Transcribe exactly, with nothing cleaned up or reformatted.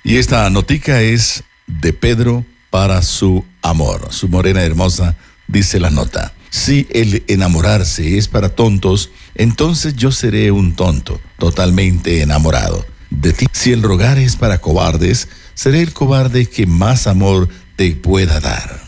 Y esta notica es de Pedro para su amor. Su morena hermosa, dice la nota. Si el enamorarse es para tontos, entonces yo seré un tonto, totalmente enamorado de ti. Si el rogar es para cobardes, seré el cobarde que más amor te pueda dar.